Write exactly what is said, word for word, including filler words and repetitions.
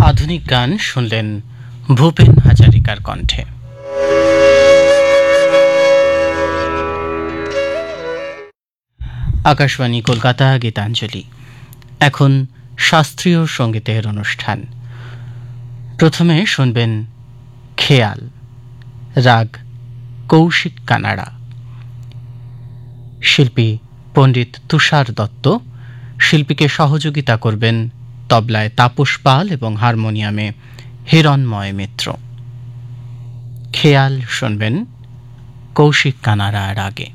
আধুনিক গান শুনলেন ভূপেন হাজারিকার কণ্ঠে। আকাশবাণী কলকাতা, গীতাঞ্জলি। এখন শাস্ত্রীয় সঙ্গীতের অনুষ্ঠান। প্রথমে শুনবেন খেয়াল, রাগ কৌশিক কানাড়া। শিল্পী পণ্ডিত তুষার দত্ত। শিল্পীকে সহযোগিতা করবেন তবলায় তাপস পাল এবং হারমোনিয়ামে হিরণময় মিত্র। খেয়াল শুনবেন কৌশিক কানাড়া রাগে।